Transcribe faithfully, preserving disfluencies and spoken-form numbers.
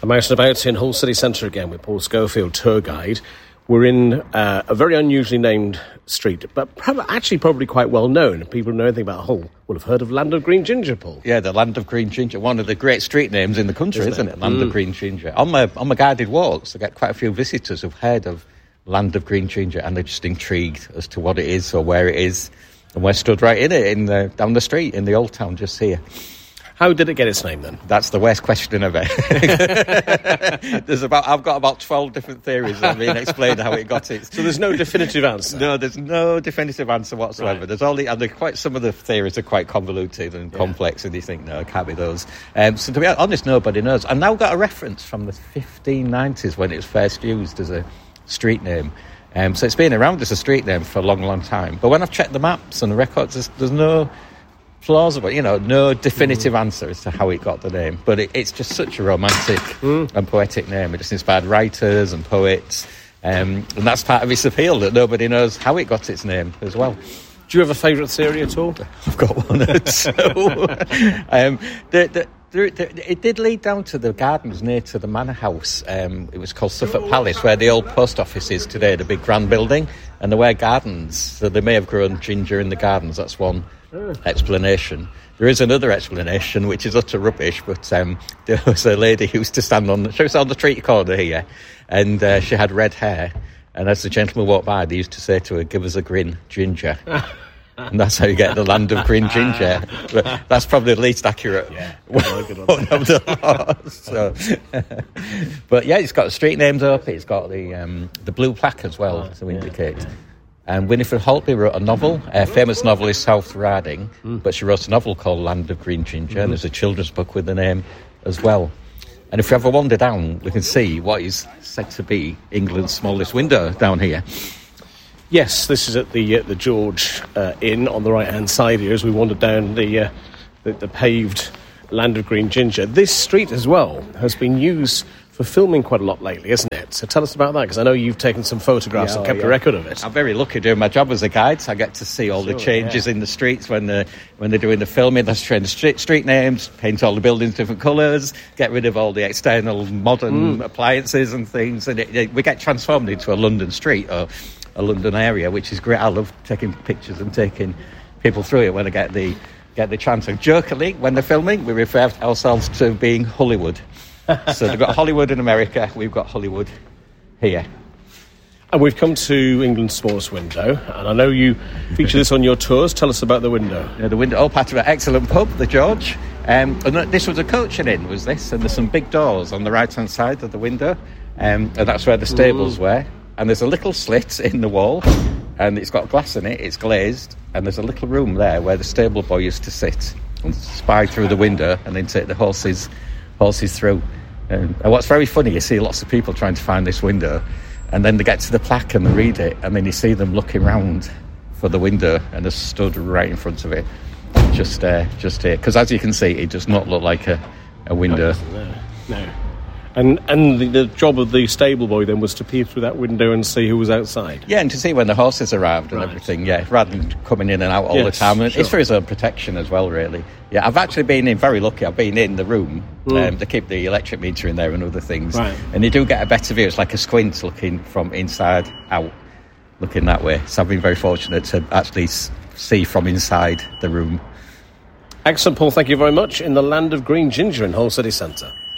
I'm out and about in Hull City Centre again with Paul Schofield, tour guide. We're in uh, a very unusually named street, but probably, actually probably quite well known. People who know anything about Hull will have heard of Land of Green Ginger, Paul. Yeah, the Land of Green Ginger, one of the great street names in the country, isn't, isn't it? it? Land mm. of Green Ginger. On my on my guided walks, I get quite a few visitors who've heard of Land of Green Ginger, and they're just intrigued as to what it is or where it is. And we're stood right in it, in the, down the street in the old town, just here. How did it get its name, then? That's the worst question ever. There's about, I've got about twelve different theories that have been explained how it got it. So there's no definitive answer? No, there's no definitive answer whatsoever. Right. There's only, and they're quite, some of the theories are quite convoluted and yeah. complex, and you think, no, it can't be those. Um, so to be honest, nobody knows. I've now got a reference from the fifteen nineties when it was first used as a street name. Um, so it's been around as a street name for a long, long time. But when I've checked the maps and the records, there's, there's no plausible, you know, no definitive mm. answer as to how it got the name. But it, it's just such a romantic mm. and poetic name. It just inspired writers and poets. Um, and that's part of its appeal, that nobody knows how it got its name as well. Do you have a favourite theory at all? I've got one or two. um, the, the, the, the, it did lead down to the gardens near to the manor house. Um, it was called Suffolk Palace, where the old post office is today, the big grand building. And there were gardens, so they may have grown ginger in the gardens. That's one explanation. There is another explanation, which is utter rubbish, but um, there was a lady who used to stand on the, she was on the street corner here, and uh, she had red hair, and as the gentleman walked by, they used to say to her, "Give us a grin, ginger." And that's how you get the Land of Green Ginger. But that's probably the least accurate yeah, one of the lot. So, but yeah, it's got the street names up, it's got the um, the blue plaque as well, oh, to yeah, indicate. Yeah. And Winifred Holtby wrote a novel, a famous novelist, South Riding, mm. but she wrote a novel called Land of Green Ginger, mm-hmm. and there's a children's book with the name as well. And if you ever wander down, we can see what is said to be England's smallest window down here. Yes, this is at the uh, the George uh, Inn on the right-hand side here as we wander down the, uh, the the paved Land of Green Ginger. This street as well has been used for filming quite a lot lately, isn't it? So tell us about that, because I know you've taken some photographs yeah, and kept yeah. a record of it. I'm very lucky doing my job as a guide, so I get to see all sure, the changes yeah. in the streets when they're, when they're doing the filming. They're trying street, street names, paint all the buildings different colours, get rid of all the external modern mm. appliances and things, and it, it, we get transformed into a London street or a London area, which is great. I love taking pictures and taking people through it when I get the get the chance. So jokingly, when they're filming, we refer ourselves to being Hollywood. So they've got Hollywood in America, we've got Hollywood here. And we've come to England's smallest window, and I know you feature this on your tours. Tell us about the window. Yeah, the window, all part of an excellent pub, the George. Um, and this was a coaching inn, was this? And there's some big doors on the right-hand side of the window, um, and that's where the stables mm. were. And there's a little slit in the wall, and it's got glass in it, it's glazed, and there's a little room there where the stable boy used to sit and spy through the window and then take the horses horses through. Um, and what's very funny, you see lots of people trying to find this window, and then they get to the plaque and they read it, and then you see them looking round for the window, and they're stood right in front of it, just uh, just here. Because as you can see, it does not look like a, a window. No, no. And and the, the job of the stable boy then was to peer through that window and see who was outside. Yeah, and to see when the horses arrived and right. everything. Yeah, rather than coming in and out all yes, the time. And sure. It's for his own protection as well, really. Yeah, I've actually been in, very lucky. I've been in the room. Mm. Um, they keep the electric meter in there and other things, right. and you do get a better view. It's like a squint looking from inside out, looking that way. So I've been very fortunate to actually see from inside the room. Excellent, Paul. Thank you very much. In the Land of Green Ginger in Hull City Centre.